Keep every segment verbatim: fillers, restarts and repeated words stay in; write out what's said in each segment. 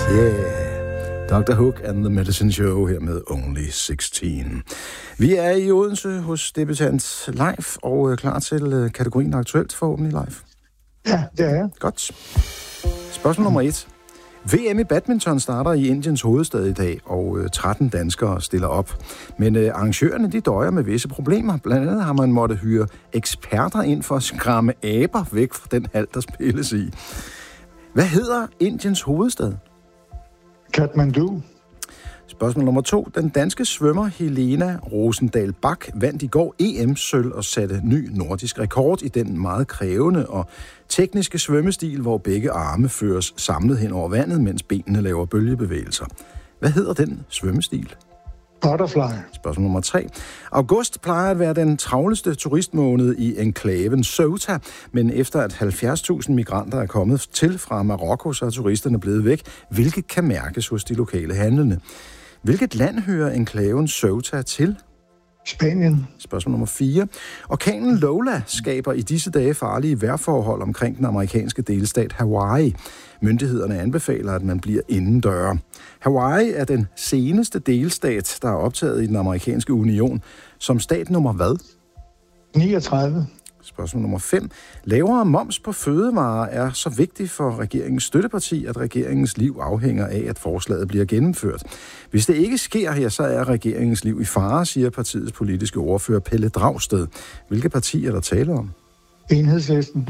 Yeah, doktor Hook and the Medicine Show her med Only seksten. Vi er i Odense hos debutant Leif og klar til kategorien aktuelt forhåbentlig, Leif. Ja, det er jeg. Godt. Spørgsmål nummer et. V M i badminton starter i Indiens hovedstad i dag, og tretten danskere stiller op. Men øh, arrangørerne de døjer med visse problemer. Blandt andet har man måttet hyre eksperter ind for at skræmme aber væk fra den hal, der spilles i. Hvad hedder Indiens hovedstad? Kathmandu. Spørgsmål nummer to. Den danske svømmer Helena Rosendahl Bach vandt i går E M-sølv og satte ny nordisk rekord i den meget krævende og tekniske svømmestil, hvor begge arme føres samlet hen over vandet, mens benene laver bølgebevægelser. Hvad hedder den svømmestil? Butterfly. Spørgsmål nummer tre. August plejer at være den travleste turistmåned i enklaven Ceuta, men efter at halvfjerds tusind migranter er kommet til fra Marokko, så er turisterne blevet væk, hvilket kan mærkes hos de lokale handlende. Hvilket land hører enklaven Ceuta til? Spanien. Spørgsmål nummer fire. Orkanen Lola skaber i disse dage farlige vejrforhold omkring den amerikanske delstat Hawaii. Myndighederne anbefaler, at man bliver indendøre. Hawaii er den seneste delstat, der er optaget i den amerikanske union. Som stat nummer hvad? niogtredive. Spørgsmål nummer fem. Lavere moms på fødevarer er så vigtigt for regeringens støtteparti, at regeringens liv afhænger af, at forslaget bliver gennemført. Hvis det ikke sker her, så er regeringens liv i fare, siger partiets politiske ordfører Pelle Dragsted. Hvilke partier er der tale om? Enhedslisten.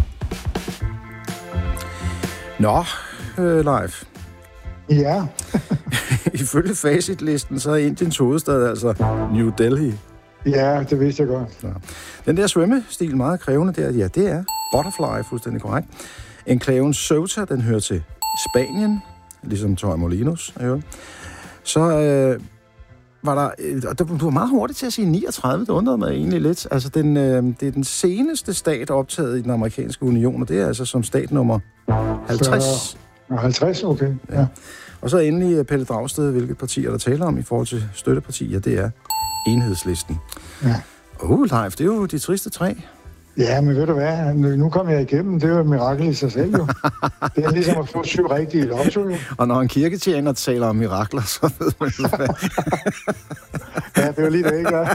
Nå, øh, Leif. Ja. Ifølge facitlisten, så er Indiens hovedstad altså New Delhi. Ja, det vidste jeg godt. Ja. Den der svømmestil, meget krævende der, ja, det er Butterfly, fuldstændig korrekt. Enklaven Ceuta, den hører til Spanien, ligesom Torremolinos. Ja. Så øh, var der, og du var meget hurtigt til at sige niogtredive, det undrede mig egentlig lidt. Altså, den, øh, det er den seneste stat optaget i den amerikanske union, og det er altså som stat nummer halvtreds. halvtreds, okay. Ja. Ja. Og så endelig Pelle Dragsted, hvilket parti er der taler om i forhold til støttepartier, det er Enhedslisten. Ja. Åh, oh, Leif, det er jo de triste tre. Ja, men ved du hvad, nu kom jeg igennem, det er jo et mirakel i sig selv jo. Det er ligesom at få syv rigtige lotto. Og når en kirketjener taler om mirakler, så ved man jo hvad. Ja, det var lige det, ikke?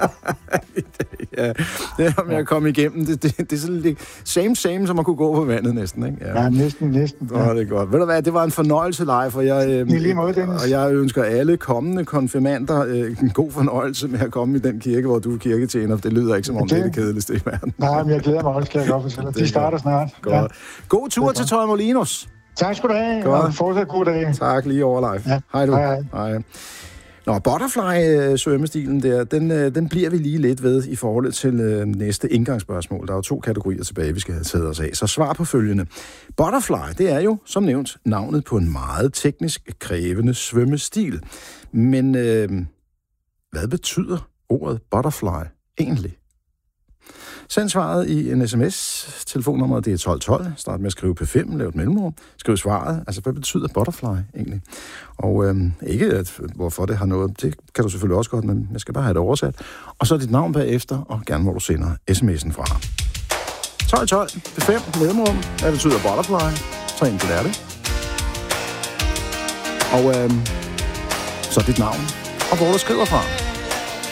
Ja, det er om jeg komme igennem. Det, det, det er sådan lidt same same, som at kunne gå på vandet næsten, ikke? Ja, ja næsten, næsten. Ja. Åh, det er godt. Ved du hvad, det var en fornøjelse, Leif, og jeg, øh, lige måde, Dennis. og jeg ønsker alle kommende konfirmander øh, en god fornøjelse med at komme i den kirke, hvor du er kirketjener. Det lyder ikke som om okay. Det er det kedeligste i verden. Nej, men jeg glæder mig også, kan jeg godt fortælle. De starter snart. Godt. Ja. God tur til Torremolinos. Tak skal du have, godt. Og fortsat god dag. Tak, lige over, Leif. Ja. Hej du. Hej, hej. Hej. Nå, Butterfly-svømmestilen der, den, den bliver vi lige lidt ved i forhold til øh, næste indgangsspørgsmål. Der er jo to kategorier tilbage, vi skal have taget os af. Så svar på følgende. Butterfly, det er jo, som nævnt, navnet på en meget teknisk krævende svømmestil. Men øh, hvad betyder ordet butterfly egentlig? Send svaret i en sms. Telefonnummeret det er tolv tolv. Start med at skrive P fem, lav et mellemrum. Skriv svaret. Altså, hvad betyder butterfly egentlig? Og øhm, ikke, at, hvorfor det har noget. Det kan du selvfølgelig også godt, men jeg skal bare have det oversat. Og så dit navn bagefter, og gerne hvor du sender sms'en fra. tolv tolv, P fem, mellemrum. Hvad betyder butterfly? Så enkelt er det. Og øhm, så dit navn, og hvor du skriver fra.